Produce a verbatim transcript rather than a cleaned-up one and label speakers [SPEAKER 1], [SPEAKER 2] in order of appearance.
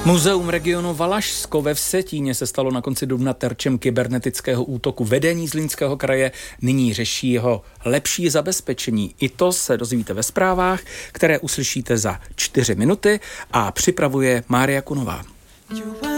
[SPEAKER 1] Muzeum regionu Valašsko ve Vsetíně se stalo na konci dubna terčem kybernetického útoku. Vedení Zlínského kraje nyní řeší jeho lepší zabezpečení. I to se dozvíte ve zprávách, které uslyšíte za čtyři minuty a připravuje Mária Kunová.